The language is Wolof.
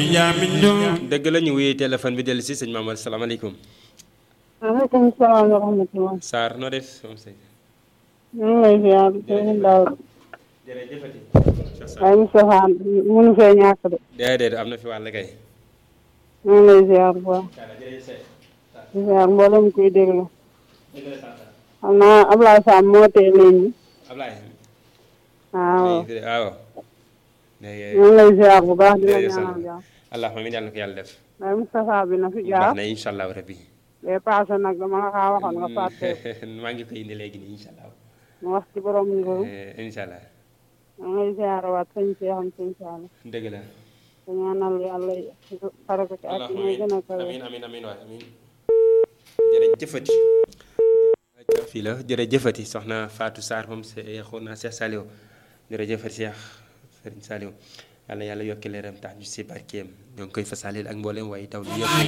dëgg la ñu wuyu téléphone bi dellu si sëñ Mamadou salaamaaleykum. maaleykum salaam wa rahmatulah. Sarr noo def moom sëñ. ñu ngi lay ziar sëñ Daw. jërëjëfati. waaye Moustapha mënu fee ñàkk de. déedéet am na fi wàll kay. ñu ngi lay ziar bu baax. di ziar mboolem kuy déglu. xam naa Ablaye Sam moo tee léegi. Ablaye. waaw. waaw. ñu ngi lay ziar bu baax di la ñaanal jàmm. allahumma amiin yàlla na ko yàlla def. waaye Moustapha bi na fi jaar. baax na incha allahu rabbi. bee paase nag dama la kaa waxoon nga fàtte. maa ngi koy indi léegi nii incha allah. mu wax ci borom nguur. incha allah. ñu ngi lay ziar waat sëñ Cheikh sëñ Sall. dëgg la. te ñaanal yàlla pare ko ci at yi may gën a kawe. amiin amiin amiin waay amiin. jërëjëfati. fii la jërëjëfati soxna Fatou Sarr moom xool naa Cheikh Saliou jërëjëfati Cheikh Serigne Saliou yàlla yàlla yokki leeram tax ñu si barkeem ñoo ngi koy fasalil ak mboolem waaye taw li yëpp